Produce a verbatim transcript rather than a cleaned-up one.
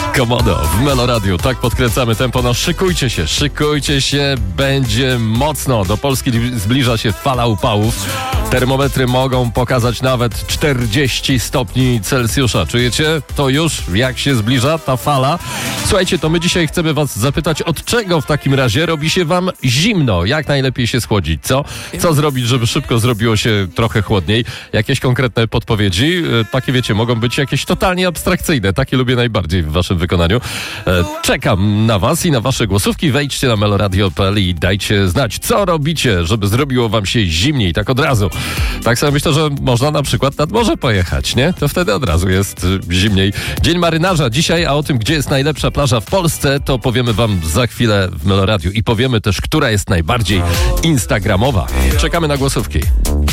Komodo w Meloradiu. Tak podkręcamy tempo. No szykujcie się, szykujcie się. Będzie mocno. Do Polski zbliża się fala upałów. Termometry mogą pokazać nawet czterdzieści stopni Celsjusza. Czujecie to już, jak się zbliża ta fala? Słuchajcie, to my dzisiaj chcemy was zapytać, od czego w takim razie robi się wam zimno? Jak najlepiej się schłodzić, co? Co zrobić, żeby szybko zrobiło się trochę chłodniej? Jakieś konkretne podpowiedzi? Takie, wiecie, mogą być jakieś totalnie abstrakcyjne. Takie lubię najbardziej w waszym wykonaniu. Czekam na was i na wasze głosówki. Wejdźcie na meloradio kropka p l i dajcie znać, co robicie, żeby zrobiło wam się zimniej, tak od razu. Tak sobie myślę, że można na przykład nad morze pojechać, nie? To wtedy od razu jest zimniej. Dzień marynarza dzisiaj, a o tym, gdzie jest najlepsza plaża w Polsce, to powiemy wam za chwilę w Meloradiu i powiemy też, która jest najbardziej instagramowa. Czekamy na głosówki.